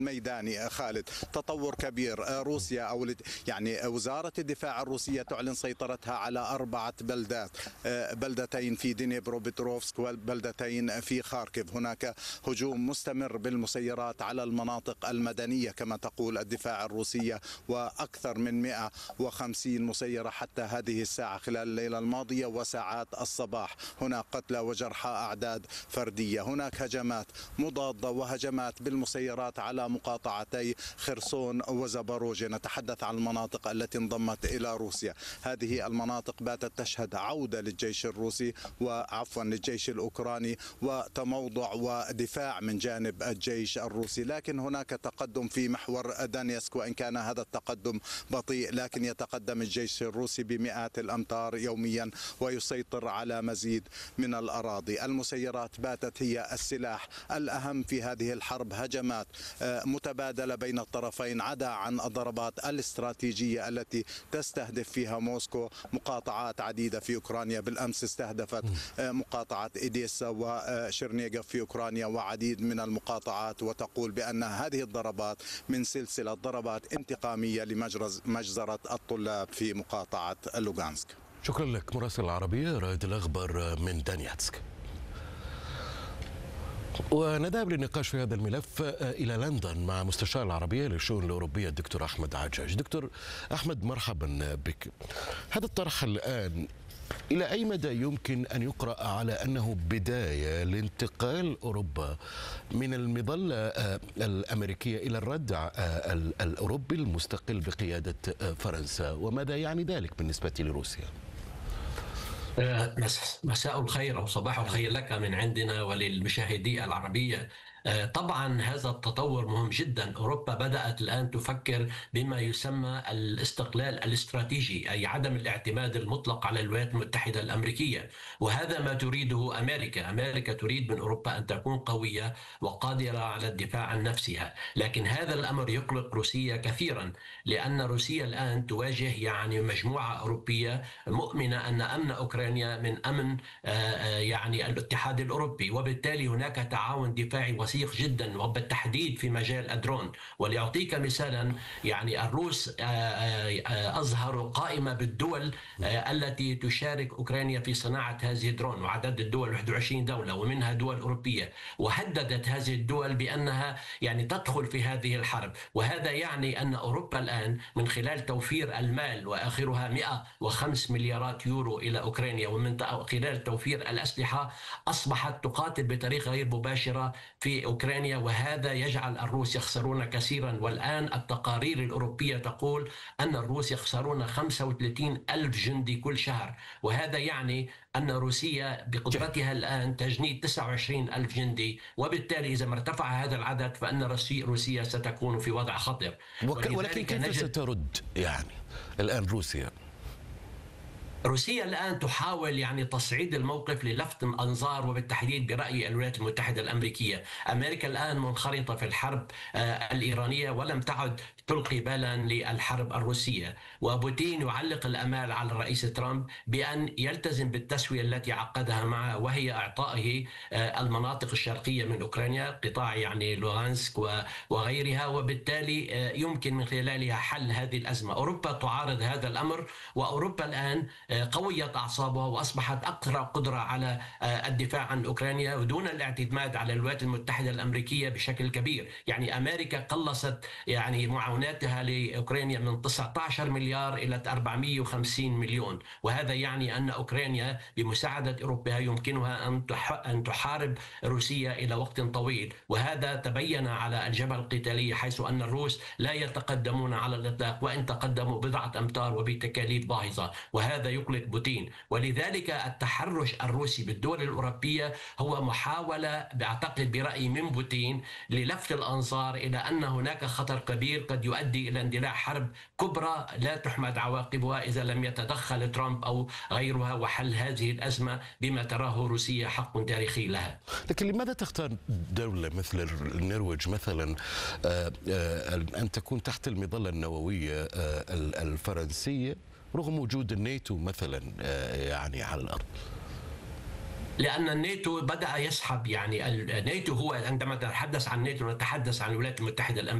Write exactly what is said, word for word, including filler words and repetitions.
ميداني خالد، تطور كبير. روسيا أو يعني وزارة الدفاع الروسية تعلن سيطرتها على أربعة بلدات، بلدتين في دينيبرو بتروفسك وبلدتين في خاركيف. هناك هجوم مستمر بالمسيرات على المناطق المدنية كما تقول الدفاع الروسية، وأكثر من مئة وخمسين مسيرة حتى هذه الساعة خلال الليلة الماضية وساعات الصباح. هناك قتلى وجرحى أعداد فردية. هناك هجمات مضادة وهجمات بالمسيرات على مقاطعتي خرسون وزاباروجيا. نتحدث عن المناطق التي انضمت إلى روسيا. هذه المناطق باتت تشهد عودة للجيش الروسي وعفوا للجيش الأوكراني وتموضع ودفاع من جانب الجيش الروسي، لكن هناك تقدم في محور دانيسك، وإن كان هذا التقدم بطيء لكن يتقدم الجيش الروسي بمئات الأمتار يوميا ويسيطر على مزيد من الأراضي. المسيرات باتت هي السلاح الأهم في هذه الحرب. هجمات متبادلة بين الطرفين عدا عن الضربات الاستراتيجية التي تستهدف فيها موسكو مقاطعات عديدة في أوكرانيا. بالأمس استهدفت مقاطعة إيديسا وشيرنيغاف في أوكرانيا وعديد من المقاطعات، وتقول بأن هذه الضربات من سلسلة ضربات انتقامية لمجزرة الطلاب في مقاطعة لوغانسك. شكرا لك مراسل العربية رائد الأخبار من دانياتسك. ونذهب للنقاش في هذا الملف إلى لندن مع مستشار العربية للشؤون الأوروبية الدكتور أحمد عجاج. دكتور أحمد مرحبا بك. هذا الطرح الآن إلى أي مدى يمكن أن يقرأ على أنه بداية لانتقال أوروبا من المظلة الأمريكية إلى الردع الأوروبي المستقل بقيادة فرنسا، وماذا يعني ذلك بالنسبة لروسيا؟ مساء الخير أو صباح الخير لك من عندنا وللمشاهدي العربية. طبعا هذا التطور مهم جدا. أوروبا بدأت الآن تفكر بما يسمى الاستقلال الاستراتيجي، أي عدم الاعتماد المطلق على الولايات المتحدة الأمريكية، وهذا ما تريده أمريكا. أمريكا تريد من أوروبا أن تكون قوية وقادرة على الدفاع عن نفسها، لكن هذا الأمر يقلق روسيا كثيرا، لأن روسيا الآن تواجه يعني مجموعة أوروبية مؤمنة أن أمن أوكرانيا من أمن يعني الاتحاد الأوروبي، وبالتالي هناك تعاون دفاعي وثيق جدا وبالتحديد في مجال الدرون. ولأعطيك مثالا، يعني الروس أظهروا قائمة بالدول التي تشارك أوكرانيا في صناعة هذه الدرون، وعدد الدول واحد وعشرين دولة ومنها دول أوروبية، وهددت هذه الدول بأنها يعني تدخل في هذه الحرب. وهذا يعني أن أوروبا الآن من خلال توفير المال وآخرها مئة وخمسة مليارات يورو إلى أوكرانيا، ومن خلال توفير الأسلحة أصبحت تقاتل بطريقة غير مباشرة في أوكرانيا، وهذا يجعل الروس يخسرون كثيرا. والآن التقارير الأوروبية تقول أن الروس يخسرون خمسة وثلاثين ألف جندي كل شهر، وهذا يعني أن روسيا بقدرتها الآن تجنيد تسعة وعشرين ألف جندي، وبالتالي إذا ما ارتفع هذا العدد فإن روسيا ستكون في وضع خطر. ولكن كيف سترد يعني الآن روسيا؟ روسيا الآن تحاول يعني تصعيد الموقف للفت الأنظار وبالتحديد برأي الولايات المتحدة الأمريكية. أمريكا الآن منخرطة في الحرب الإيرانية ولم تعد تلقي بالا للحرب الروسية، وبوتين يعلق الأمال على الرئيس ترامب بأن يلتزم بالتسوية التي عقدها معه، وهي إعطائه المناطق الشرقية من أوكرانيا، قطاع يعني لوغانسك وغيرها، وبالتالي يمكن من خلالها حل هذه الأزمة. أوروبا تعارض هذا الأمر، وأوروبا الآن قويت أعصابها وأصبحت أكثر قدرة على الدفاع عن أوكرانيا ودون الاعتماد على الولايات المتحدة الأمريكية بشكل كبير. يعني أمريكا قلصت يعني معوناتها لأوكرانيا من تسعة عشر مليار إلى أربعمئة وخمسين مليون، وهذا يعني أن أوكرانيا بمساعدة أوروبا يمكنها أن تحارب روسيا إلى وقت طويل، وهذا تبين على الجبهة القتالية، حيث أن الروس لا يتقدمون على الإطلاق، وإن تقدموا بضعة أمتار وبتكاليف باهظة، وهذا يقلق بوتين. ولذلك التحرش الروسي بالدول الأوروبية هو محاولة بعتقد برأيي من بوتين للفت الأنظار إلى أن هناك خطر كبير قد يؤدي إلى اندلاع حرب كبرى لا تحمد عواقبها إذا لم يتدخل ترامب أو غيرها وحل هذه الأزمة بما تراه روسيا حق تاريخي لها. لكن لماذا تختار دولة مثل النرويج مثلا أن تكون تحت المظلة النووية الفرنسية رغم وجود الناتو مثلا يعني على الأرض؟ لأن الناتو بدأ يسحب، يعني الناتو هو عندما نتحدث عن الناتو نتحدث عن الولايات المتحدة الأمريكية